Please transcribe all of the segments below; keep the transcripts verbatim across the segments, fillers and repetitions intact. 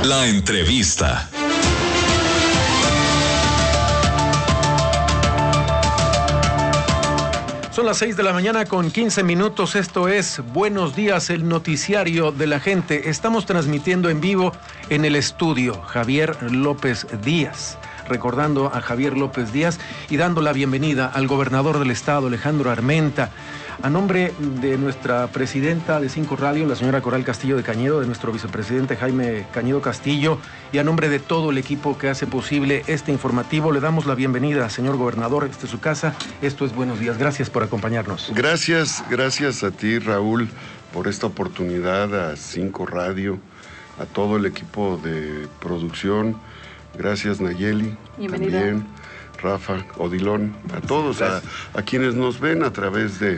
La entrevista. Son las seis de la mañana con quince minutos, esto es Buenos Días, el noticiario de la gente. Estamos transmitiendo en vivo en el estudio Javier López Díaz, recordando a Javier López Díaz y dando la bienvenida al gobernador del estado, Alejandro Armenta. A nombre de nuestra presidenta de Cinco Radio, la señora Coral Castillo de Cañedo, de nuestro vicepresidente Jaime Cañedo Castillo, y a nombre de todo el equipo que hace posible este informativo, le damos la bienvenida, señor gobernador. Esta es su casa, esto es Buenos Días. Gracias por acompañarnos. Gracias, gracias a ti, Raúl, por esta oportunidad, a Cinco Radio, a todo el equipo de producción. Gracias, Nayeli. Bienvenida. También, Rafa, Odilón, a todos, a, a quienes nos ven a través de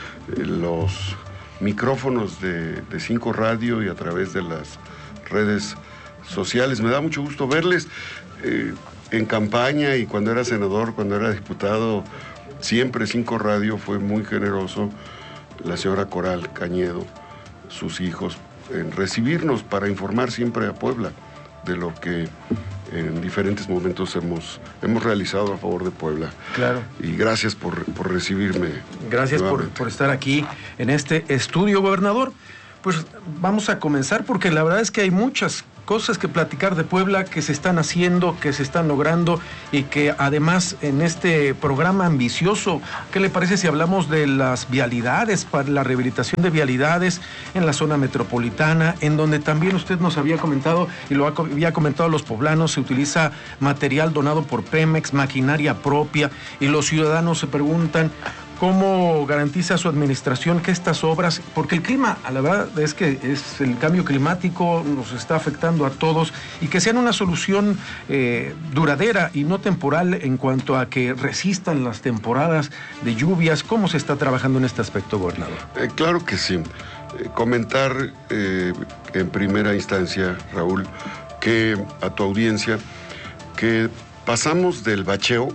los micrófonos de, de Cinco Radio y a través de las redes sociales. Me da mucho gusto verles. Eh, en campaña y cuando era senador, cuando era diputado, siempre Cinco Radio fue muy generoso. La señora Coral Cañedo, sus hijos, en recibirnos para informar siempre a Puebla de lo que en diferentes momentos hemos, hemos realizado a favor de Puebla. Claro. Y gracias por, por recibirme. Gracias por, por estar aquí en este estudio, gobernador. Pues vamos a comenzar porque la verdad es que hay muchas cosas que platicar de Puebla que se están haciendo, que se están logrando y que además en este programa ambicioso, ¿qué le parece si hablamos de las vialidades, para la rehabilitación de vialidades en la zona metropolitana, en donde también usted nos había comentado y lo había comentado a los poblanos, se utiliza material donado por Pemex, maquinaria propia, y los ciudadanos se preguntan ¿cómo garantiza su administración que estas obras, porque el clima, a la verdad es que es el cambio climático, nos está afectando a todos, y que sean una solución eh, duradera y no temporal en cuanto a que resistan las temporadas de lluvias? ¿Cómo se está trabajando en este aspecto, gobernador? Eh, claro que sí. Eh, comentar eh, en primera instancia, Raúl, que a tu audiencia, que pasamos del bacheo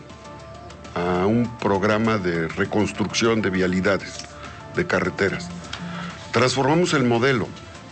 a un programa de reconstrucción de vialidades, de carreteras. Transformamos el modelo.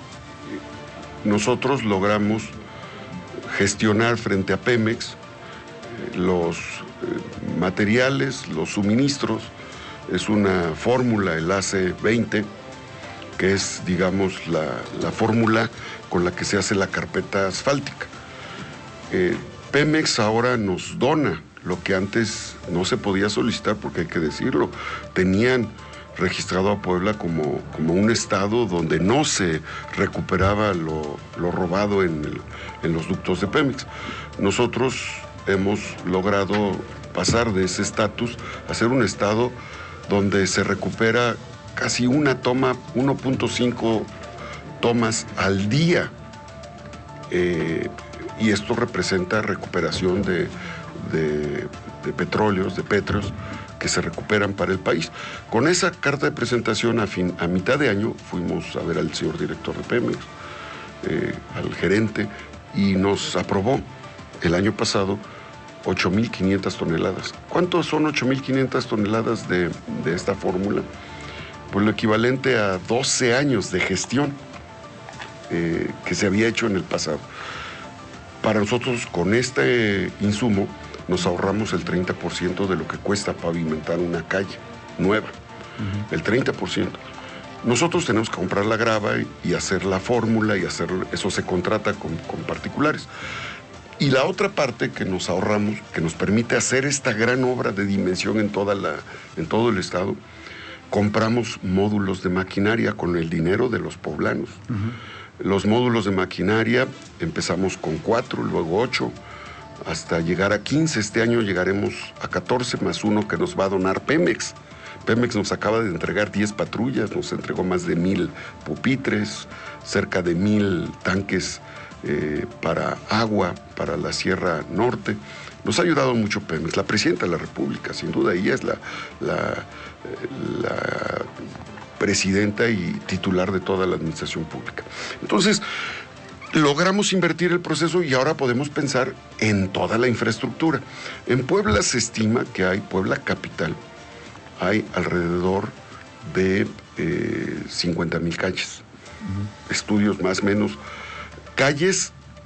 Nosotros logramos gestionar frente a Pemex los materiales, los suministros. Es una fórmula, el A C veinte, que es, digamos, la, la fórmula con la que se hace la carpeta asfáltica. Eh, Pemex ahora nos dona lo que antes no se podía solicitar, porque hay que decirlo, tenían registrado a Puebla como, como un estado donde no se recuperaba lo, lo robado en, el, en los ductos de Pemex. Nosotros hemos logrado pasar de ese estatus a ser un estado donde se recupera casi una toma, uno punto cinco tomas al día, eh, y esto representa recuperación de De, de petróleos, de petros que se recuperan para el país. Con esa carta de presentación a, fin, a mitad de año fuimos a ver al señor director de Pemex, eh, al gerente, y nos aprobó el año pasado ocho mil quinientas toneladas. ¿Cuántos son ocho mil quinientas toneladas de, de esta fórmula? Pues lo equivalente a doce años de gestión eh, que se había hecho en el pasado. Para nosotros, con este insumo, nos ahorramos el treinta por ciento de lo que cuesta pavimentar una calle nueva. Uh-huh. El treinta por ciento. Nosotros tenemos que comprar la grava y, y hacer la fórmula, y hacer eso se contrata con, con particulares. Y la otra parte que nos ahorramos, que nos permite hacer esta gran obra de dimensión en, toda la, en todo el estado, compramos módulos de maquinaria con el dinero de los poblanos. Uh-huh. Los módulos de maquinaria, empezamos con cuatro, luego ocho, hasta llegar a quince. Este año llegaremos a catorce, más uno que nos va a donar Pemex. Pemex nos acaba de entregar diez patrullas, nos entregó más de mil pupitres, cerca de mil tanques eh, para agua, para la Sierra Norte. Nos ha ayudado mucho Pemex. La presidenta de la República, sin duda, ella es la... la, la presidenta y titular de toda la administración pública. Entonces, logramos invertir el proceso y ahora podemos pensar en toda la infraestructura. En Puebla se estima que hay, Puebla capital, hay alrededor de eh, cincuenta mil calles. Uh-huh. Estudios más o menos. Calles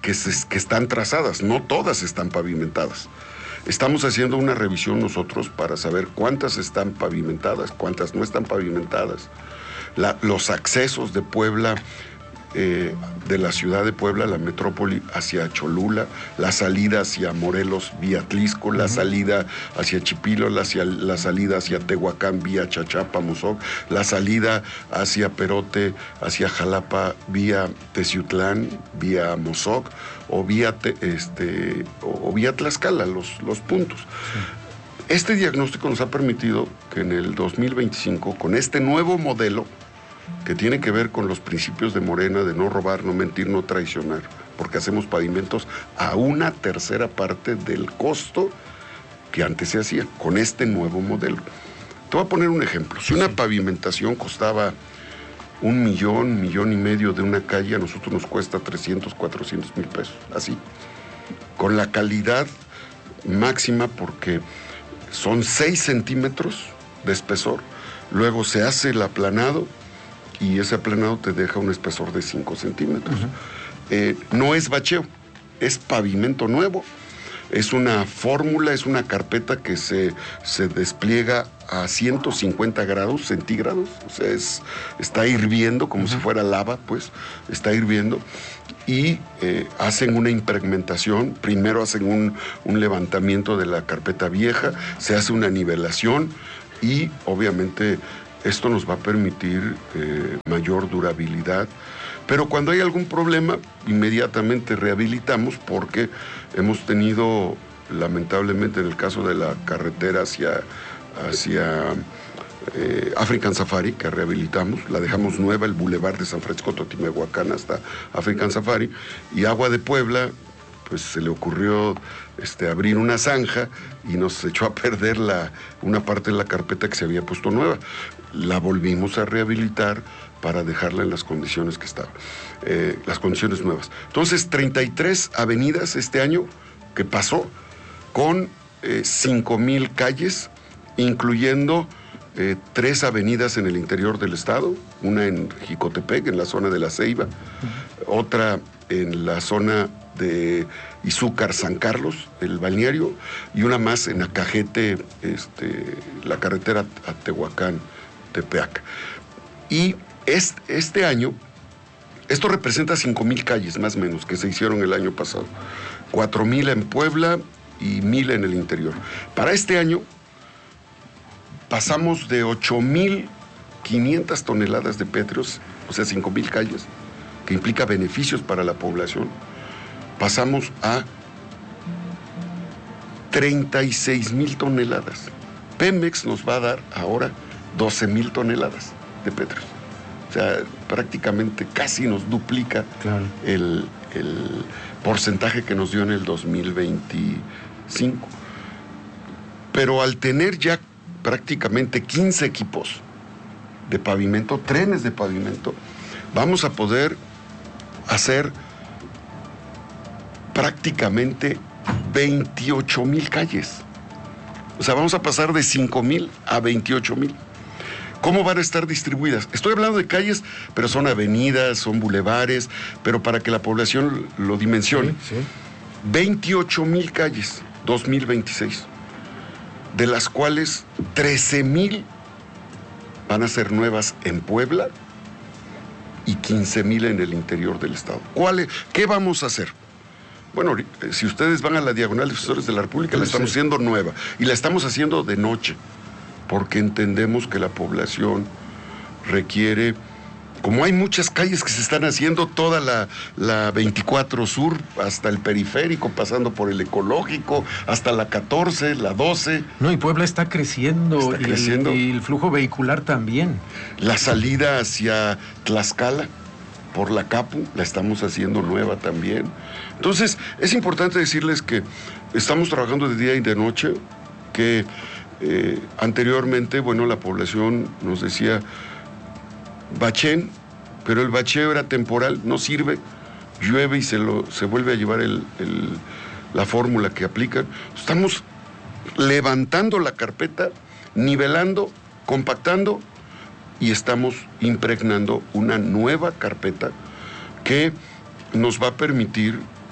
que, se, que están trazadas, no todas están pavimentadas. Estamos haciendo una revisión nosotros para saber cuántas están pavimentadas, cuántas no están pavimentadas. La, los accesos de Puebla, eh, de la ciudad de Puebla, la metrópoli, hacia Cholula, la salida hacia Morelos vía Tlisco, la uh-huh. salida hacia Chipilo, la, hacia, la salida hacia Tehuacán vía Chachapa, Mozoc, la salida hacia Perote, hacia Jalapa vía Teciutlán, vía Mozoc, o vía, te, este, o, o vía Tlaxcala, los, los puntos. Sí. Este diagnóstico nos ha permitido que en el dos mil veinticinco, con este nuevo modelo, que tiene que ver con los principios de Morena, de no robar, no mentir, no traicionar, porque hacemos pavimentos a una tercera parte del costo que antes se hacía, con este nuevo modelo. Te voy a poner un ejemplo. Si una pavimentación costaba un millón, millón y medio de una calle, a nosotros nos cuesta trescientos, cuatrocientos mil pesos, así. Con la calidad máxima, porque son seis centímetros de espesor, luego se hace el aplanado, y ese aplanado te deja un espesor de cinco centímetros. Uh-huh. Eh, no es bacheo, es pavimento nuevo. Es una fórmula, es una carpeta que se, se despliega a ciento cincuenta grados centígrados. O sea, es, está hirviendo como uh-huh. si fuera lava, pues, está hirviendo. Y eh, hacen una impregmentación. Primero hacen un, un levantamiento de la carpeta vieja, se hace una nivelación y, obviamente, esto nos va a permitir eh, mayor durabilidad, pero cuando hay algún problema, inmediatamente rehabilitamos, porque hemos tenido, lamentablemente, en el caso de la carretera hacia, hacia eh, African Safari, que rehabilitamos, la dejamos nueva, el bulevar de San Francisco Totimehuacán hasta African Safari, y Agua de Puebla, pues se le ocurrió este, abrir una zanja y nos echó a perder la, una parte de la carpeta que se había puesto nueva. La volvimos a rehabilitar para dejarla en las condiciones que estaba, eh, las condiciones nuevas. Entonces, treinta y tres avenidas este año que pasó, con eh, cinco mil calles, incluyendo eh, tres avenidas en el interior del estado, una en Jicotepec, en la zona de La Ceiba, uh-huh. otra en la zona de Izúcar, San Carlos, el balneario, y una más en Acajete, este, la carretera a Tehuacán, Tepeac. Y este, este año, esto representa cinco mil calles más o menos que se hicieron el año pasado, cuatro mil en Puebla y mil en el interior. Para este año pasamos de ocho mil quinientas toneladas de pétreos, o sea, cinco mil calles, que implica beneficios para la población, pasamos a treinta y seis mil toneladas. Pemex nos va a dar ahora doce mil toneladas de pétreos. O sea, prácticamente casi nos duplica claro. el, el porcentaje que nos dio en el dos mil veinticinco. Pero al tener ya prácticamente quince equipos de pavimento, trenes de pavimento, vamos a poder hacer prácticamente veintiocho mil calles. O sea, vamos a pasar de cinco mil a veintiocho mil. ¿Cómo van a estar distribuidas? Estoy hablando de calles, pero son avenidas, son bulevares, pero para que la población lo dimensione. Sí, sí. veintiocho mil calles, dos mil veintiséis, de las cuales trece mil van a ser nuevas en Puebla y quince mil en el interior del estado. ¿Cuál es? ¿Qué vamos a hacer? Bueno, si ustedes van a la Diagonal de Defensores de la República, sí, la estamos sí. haciendo nueva y la estamos haciendo de noche, porque entendemos que la población requiere, como hay muchas calles que se están haciendo, toda la, la veinticuatro Sur, hasta el periférico, pasando por el ecológico, hasta la catorce, la doce. No, y Puebla está creciendo, está y, creciendo. El, y el flujo vehicular también. La salida hacia Tlaxcala, por la Capu, la estamos haciendo nueva también. Entonces, es importante decirles que estamos trabajando de día y de noche, que eh, anteriormente, bueno, la población nos decía, bachén, pero el bacheo era temporal, no sirve, llueve y se, lo, se vuelve a llevar el, el, la fórmula que aplican. Estamos levantando la carpeta, nivelando, compactando, y estamos impregnando una nueva carpeta que nos va a permitir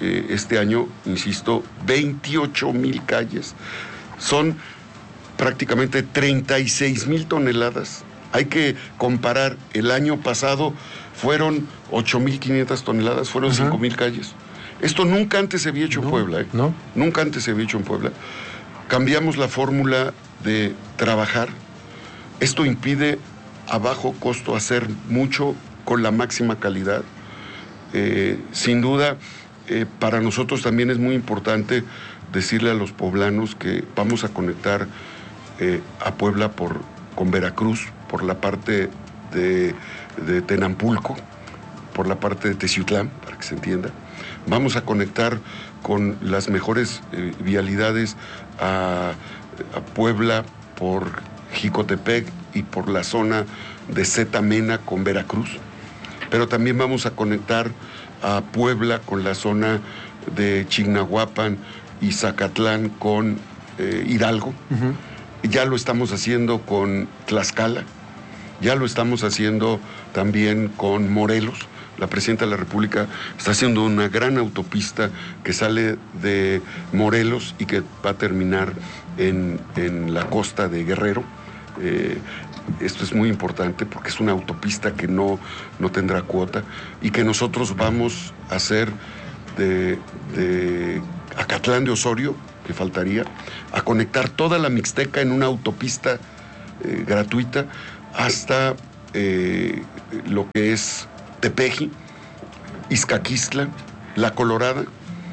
eh, este año, insisto, veintiocho mil calles. Son prácticamente treinta y seis mil toneladas. Hay que comparar, el año pasado fueron ocho mil quinientas toneladas, fueron uh-huh. cinco mil calles. Esto nunca antes se había hecho no, en Puebla. ¿eh? No. Nunca antes se había hecho en Puebla. Cambiamos la fórmula de trabajar. Esto impide a bajo costo hacer mucho con la máxima calidad. Eh, sin duda, eh, para nosotros también es muy importante decirle a los poblanos que vamos a conectar eh, a Puebla por, con Veracruz, por la parte de, de Tenampulco, por la parte de Teciutlán, para que se entienda. Vamos a conectar con las mejores eh, vialidades a, a Puebla por Jicotepec y por la zona de Zetamena con Veracruz. Pero también vamos a conectar a Puebla con la zona de Chignahuapan y Zacatlán con eh, Hidalgo. Uh-huh. Ya lo estamos haciendo con Tlaxcala, ya lo estamos haciendo también con Morelos. La Presidenta de la República está haciendo una gran autopista que sale de Morelos y que va a terminar en, en la costa de Guerrero. Eh, esto es muy importante porque es una autopista que no, no tendrá cuota y que nosotros vamos a hacer de, de Acatlán de Osorio, que faltaría, a conectar toda la Mixteca en una autopista eh, gratuita hasta eh, lo que es Tepeji, Izcaquistla, La Colorada.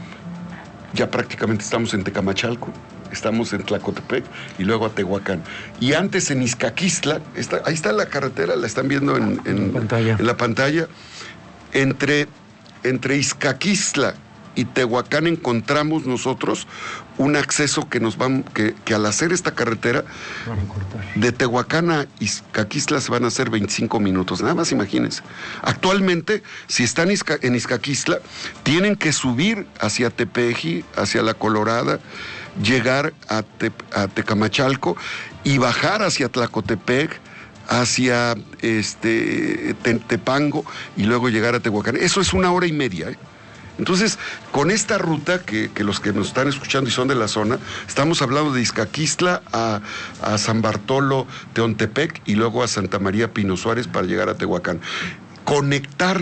Ya prácticamente estamos en Tecamachalco, estamos en Tlacotepec y luego a Tehuacán. Y antes en Izcaquistla, está, ahí está la carretera, la están viendo en, en, en, pantalla. en la pantalla. Entre, entre Izcaquistla y Tehuacán encontramos nosotros un acceso que nos van, que, que al hacer esta carretera de Tehuacán a Izcaquistla se van a hacer veinticinco minutos, nada más imagínense. Actualmente, si están en Izcaquistla, tienen que subir hacia Tepeji, hacia La Colorada, llegar a, Te, a Tecamachalco y bajar hacia Tlacotepec, hacia este, Tepango y luego llegar a Tehuacán. Eso es una hora y media, ¿eh? Entonces, con esta ruta, que, que los que nos están escuchando y son de la zona, estamos hablando de Izcaquistla a, a San Bartolo, Teontepec y luego a Santa María Pino Suárez para llegar a Tehuacán. Conectar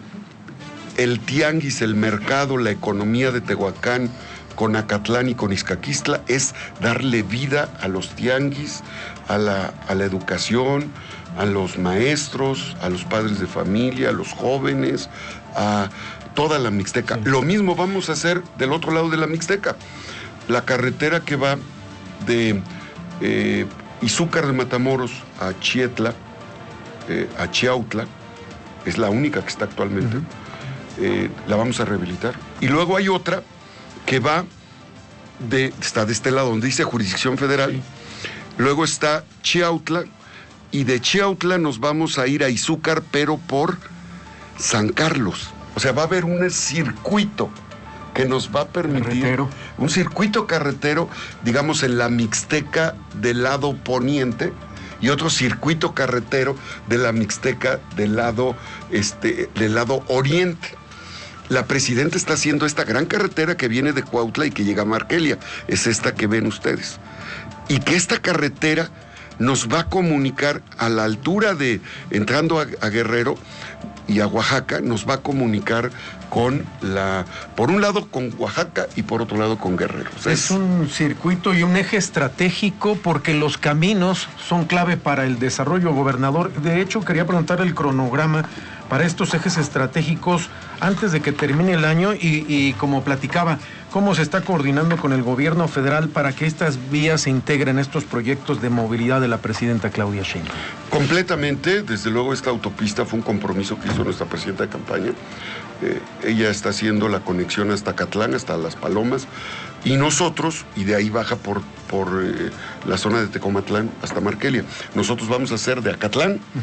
el tianguis, el mercado, la economía de Tehuacán con Acatlán y con Izcaquistla es darle vida a los tianguis, a la, a la educación, a los maestros, a los padres de familia, a los jóvenes, a toda la Mixteca. Sí. Lo mismo vamos a hacer del otro lado de la Mixteca. La carretera que va de eh, Izúcar de Matamoros a Chietla, eh, a Chiautla, es la única que está actualmente, uh-huh. eh, la vamos a rehabilitar. Y luego hay otra que va de, está de este lado, donde dice jurisdicción federal, sí. Luego está Chiautla, y de Chiautla nos vamos a ir a Izúcar, pero por San Carlos. O sea, va a haber un circuito que nos va a permitir... Carretero. Un circuito carretero, digamos, en la Mixteca del lado poniente, y otro circuito carretero de la Mixteca del lado, este, del lado oriente. La Presidenta está haciendo esta gran carretera que viene de Cuautla y que llega a Marquelia. Es esta que ven ustedes. Y que esta carretera nos va a comunicar a la altura de, entrando a, a Guerrero y a Oaxaca, nos va a comunicar con la, por un lado con Oaxaca y por otro lado con Guerrero. O sea, es, es un circuito y un eje estratégico porque los caminos son clave para el desarrollo, gobernador. De hecho, quería preguntar el cronograma para estos ejes estratégicos antes de que termine el año y, y como platicaba, ¿cómo se está coordinando con el gobierno federal para que estas vías se integren en estos proyectos de movilidad de la presidenta Claudia Sheinbaum? Completamente, desde luego esta autopista fue un compromiso que hizo nuestra presidenta de campaña. Eh, ella está haciendo la conexión hasta Acatlán, hasta Las Palomas, y nosotros, y de ahí baja por, por eh, la zona de Tecomatlán hasta Marquelia. Nosotros vamos a hacer de Acatlán uh-huh.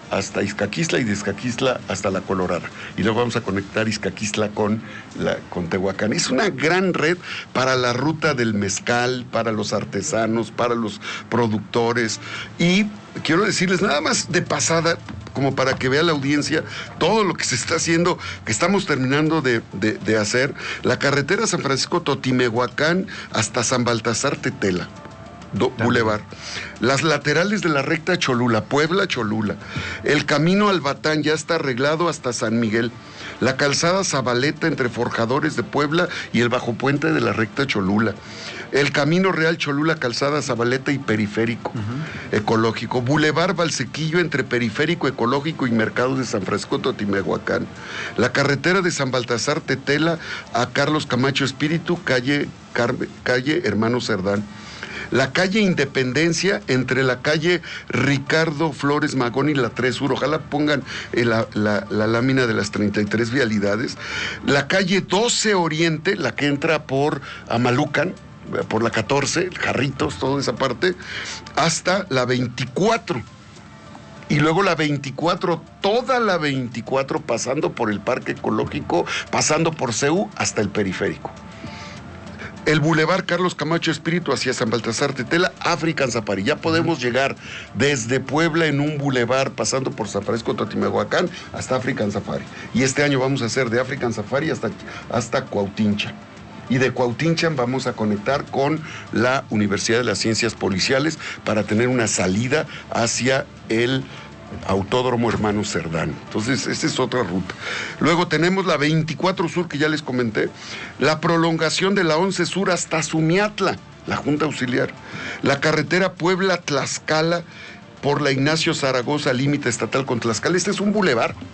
hasta Izcaquistla y de Izcaquistla hasta La Colorada. Y luego vamos a conectar Izcaquistla con, la, con Tehuacán. Es una gran red para la ruta del mezcal, para los artesanos, para los productores. Y quiero decirles nada más de pasada, como para que vea la audiencia todo lo que se está haciendo, que estamos terminando de, de, de hacer. La carretera San Francisco-Totimehuacán hasta San Baltasar Tetela. Do, Boulevard. Las laterales de la recta Cholula, Puebla-Cholula. El camino Albatán ya está arreglado hasta San Miguel. La calzada Zabaleta entre Forjadores de Puebla y el bajo puente de la recta Cholula. El camino Real Cholula, calzada Zabaleta y periférico uh-huh. ecológico. Boulevard Valsequillo entre periférico ecológico y mercado de San Francisco Totimehuacán. La carretera de San Baltasar Tetela a Carlos Camacho Espíritu, calle, Carme, calle Hermano Cerdán. La calle Independencia entre la calle Ricardo Flores Magón y la tres Sur. Ojalá pongan la, la, la lámina de las treinta y tres vialidades. La calle doce Oriente, la que entra por Amalucan, por la catorce, Jarritos, toda esa parte, hasta la veinticuatro. Y luego la veinticuatro, toda la veinticuatro, pasando por el Parque Ecológico, pasando por C E U hasta el periférico. El Boulevard Carlos Camacho Espíritu hacia San Baltasar Tetela, African Safari. Ya podemos llegar desde Puebla en un bulevar pasando por San Francisco Totimehuacán hasta African Safari. Y este año vamos a hacer de African Safari hasta, hasta Cuautincha. Y de Cuautincha vamos a conectar con la Universidad de las Ciencias Policiales para tener una salida hacia el Autódromo Hermano Cerdán. Entonces, esa es otra ruta. Luego tenemos la veinticuatro Sur, que ya les comenté, la prolongación de la once Sur hasta Sumiatla, la Junta Auxiliar, la carretera Puebla-Tlaxcala por la Ignacio Zaragoza, límite estatal con Tlaxcala. Este es un bulevar.